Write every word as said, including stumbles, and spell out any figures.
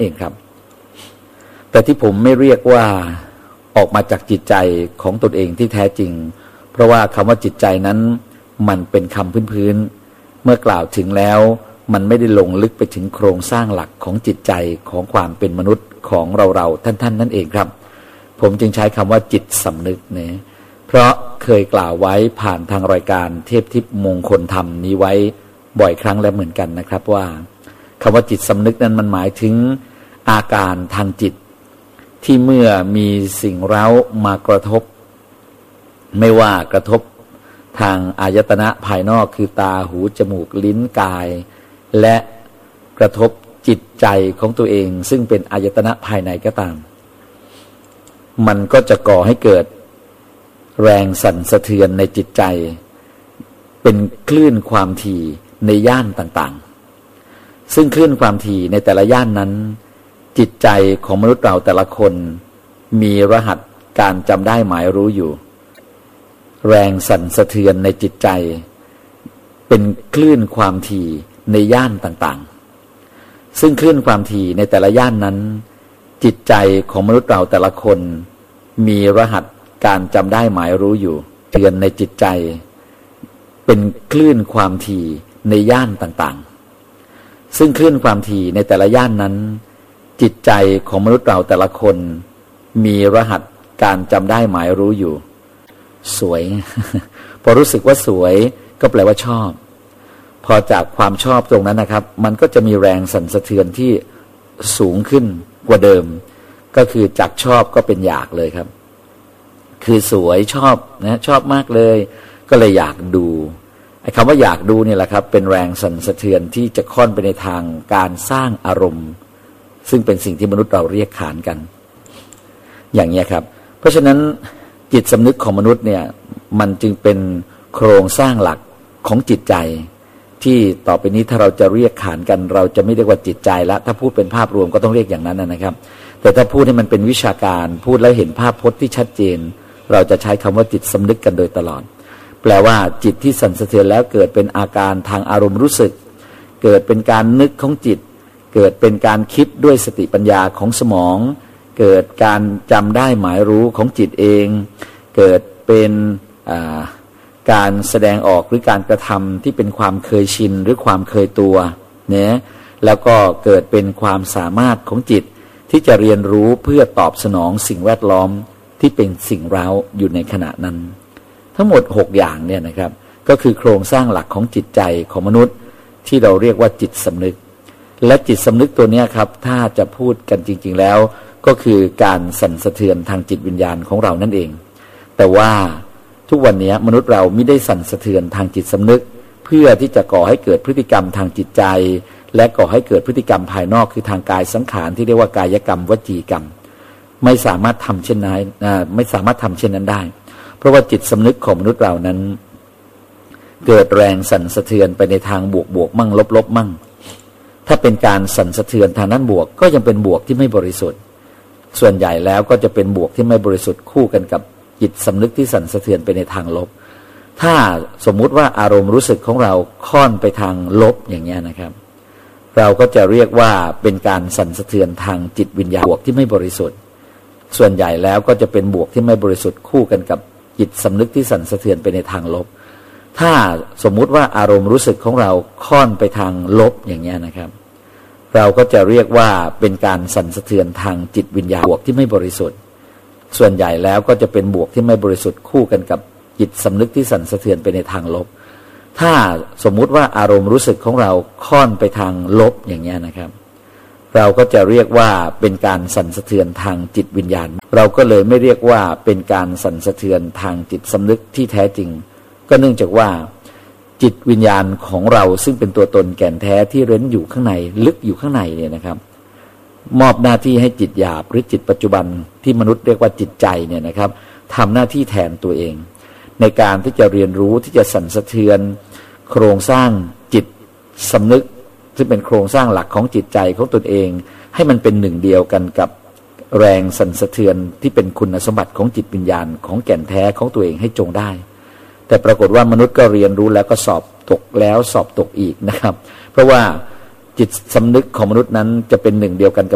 เองครับแต่ที่ผมไม่เรียกว่าออกมาจากจิตใจของตนเองที่แท้จริงเพราะว่าคำว่าจิตใจนั้นมันเป็นคำพื้นๆเมื่อกล่าวถึงแล้วมันไม่ได้ลงลึกไปถึงโครงสร้างหลักของจิตใจของความเป็นมนุษย์ของเราๆท่านๆนั่นเองครับผมจึงใช้คำว่าจิตสำนึกเนี่ยเพราะเคยกล่าวไว้ผ่านทางรายการเทพทิพย์มงคลธรรมนี้ไว้บ่อยครั้งแล้วเหมือนกันนะครับว่าคำว่าจิตสำนึกนั้นมันหมายถึงอาการทางจิตที่เมื่อมีสิ่งเร้ามากระทบไม่ว่ากระทบทางอายตนะภายนอกคือตาหูจมูกลิ้นกายและกระทบจิตใจของตัวเองซึ่งเป็นอายตนะภายในก็ตามมันก็จะก่อให้เกิดแรงสั่นสะเทือนในจิตใจเป็นคลื่นความถี่ในย่านต่างๆซึ่งคลื่นความถี่ในแต่ละย่านนั้นจิตใจของมนุษย์เราแต่ละคนมีรหัสการจำได้หมายรู้อยู่แรงสั่นสะเทือนในจิตใจเป็นคลื่นความถี่ในย่านต่างๆซึ่งคลื่นความถี่ในแต่ละย่านนั้นจิตใจของมนุษย์เราแต่ละคนมีรหัสการจำได้หมายรู้อยู่เตือนในจิตใจเป็นคลื่นความถี่ในย่านต่างๆซึ่งคลื่นความถี่ในแต่ละย่านนั้นจิตใจของมนุษย์เราแต่ละคนมีรหัสการจำได้หมายรู้อยู่สวย พอรู้สึกว่าสวยก็แปลว่าชอบพอจากความชอบตรงนั้นนะครับมันก็จะมีแรงสั่นสะเทือนที่สูงขึ้นกว่าเดิมก็คือจากชอบก็เป็นอยากเลยครับคือสวยชอบนะชอบมากเลยก็เลยอยากดูไอ้คำว่าอยากดูเนี่ยแหละครับเป็นแรงสั่นสะเทือนที่จะค่อนไปในทางการสร้างอารมณ์ซึ่งเป็นสิ่งที่มนุษย์เราเรียกขานกันอย่างนี้ครับเพราะฉะนั้นจิตสำนึกของมนุษย์เนี่ยมันจึงเป็นโครงสร้างหลักของจิตใจที่ต่อไปนี้ถ้าเราจะเรียกขานกันเราจะไม่เรียกว่าจิตใจละถ้าพูดเป็นภาพรวมก็ต้องเรียกอย่างนั้นนะครับแต่ถ้าพูดให้มันเป็นวิชาการพูดแล้วเห็นภาพพจน์ที่ชัดเจนเราจะใช้คำว่าจิตสำนึกกันโดยตลอดแปลว่าจิตที่สั่นสะเทือนแล้วเกิดเป็นอาการทางอารมณ์รู้สึกเกิดเป็นการนึกของจิตเกิดเป็นการคิดด้วยสติปัญญาของสมองเกิดการจำได้หมายรู้ของจิตเองเกิดเป็นการแสดงออกหรือการกระทำที่เป็นความเคยชินหรือความเคยตัวเนี่ยแล้วก็เกิดเป็นความสามารถของจิตที่จะเรียนรู้เพื่อตอบสนองสิ่งแวดล้อมที่เป็นสิ่งเร้าอยู่ในขณะนั้นทั้งหมดหกอย่างเนี่ยนะครับก็คือโครงสร้างหลักของจิตใจของมนุษย์ที่เราเรียกว่าจิตสำนึกและจิตสำนึกตัวนี้ครับถ้าจะพูดกันจริงๆแล้วก็คือการสั่นสะเทือนทางจิตวิญญาณของเรานั่นเองแต่ว่าทุกวันนี้มนุษย์เราไม่ได้สั่นสะเทือนทางจิตสำนึกเพื่อที่จะก่อให้เกิดพฤติกรรมทางจิตใจและก่อให้เกิดพฤติกรรมภายนอกคือทางกายสังขารที่เรียกว่ากายกรรมวจีกรรมไม่สามารถทำเช่นนั้นไม่สามารถทำเช่นนั้นได้เพราะว่าจิตสำนึกของมนุษย์เรานั้นเกิดแรงสั่นสะเทือนไปในทางบวกบวกมั่งลบลบมั่งถ้าเป็นการสั่นสะเทือนทางนั้นบวกก็ยังเป็นบวกที่ไม่บริสุทธิ์ส่วนใหญ่แล้วก็จะเป็นบวกที่ไม่บริสุทธิ์คู่กันกับจิตสำนึกที่สั่นสะเทือนไปในทางลบถ้าสมมุติว่าอารมณ์รู้สึกของเราค่อนไปทางลบอย่างนี้นะครับเราก็จะเรียกว่าเป็นการสั่นสะเทือนทางจิตวิญญาณบวกที่ไม่บริสุทธิ์ส่วนใหญ่แล้วก็จะเป็นบวกที่ไม่บริสุทธิ์คู่กันกับจิตสำนึกที่สั่นสะเทือนไปในทางลบถ้าสมมุติว่าอารมณ์รู้สึกของเราค่อนไปทางลบอย่างนี้นะครับเราก็จะเรียกว่าเป็นการสั่นสะเทือนทางจิตวิญญาณบวกที่ไม่บริสุทธิ์ส่วนใหญ่แล้วก็จะเป็นบวกที่ไม่บริสุทธิ์คู่กันกับจิตสำนึกที่สั่นสะเทือนไปในทางลบถ้าสมมุติว่าอารมณ์รู้สึกของเราค่อนไปทางลบอย่างนี้นะครับเราก็จะเรียกว่าเป็นการสั่นสะเทือนทางจิตวิญญาณเราก็เลยไม่เรียกว่าเป็นการสั่นสะเทือนทางจิตสำนึกที่แท้จริงก็เนื่องจากว่าจิตวิญญาณของเราซึ่งเป็นตัวตนแก่นแท้ที่เร้นอยู่ข้างในลึกอยู่ข้างในเนี่ยนะครับมอบหน้าที่ให้จิตหยาบหรือจิตปัจจุบันที่มนุษย์เรียกว่าจิตใจเนี่ยนะครับทำหน้าที่แทนตัวเองในการที่จะเรียนรู้ที่จะสั่นสะเทือนโครงสร้างจิตสำนึกซึ่งเป็นโครงสร้างหลักของจิตใจของตนเองให้มันเป็นหนึ่งเดียวกันกับแรงสั่นสะเทือนที่เป็นคุณสมบัติของจิตวิญญาณของแก่นแท้ของตัวเองให้จงได้แต่ปรากฏว่ามนุษย์ก็เรียนรู้แล้วก็สอบตกแล้วสอบตกอีกนะครับเพราะว่าจิตสำนึกของมนุษย์นั้นจะเป็นหนึ่งเดียวกันกับ